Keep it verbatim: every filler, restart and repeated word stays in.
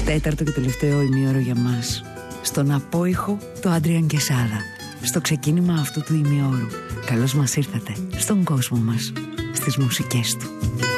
Τέταρτο και τελευταίο ημίωρο για μας. Στον απόϊχο το Άντριαν Κεσάδα. Στο ξεκίνημα αυτού του ημιώρου. Καλώς μας ήρθατε στον κόσμο μας, στις μουσικές του.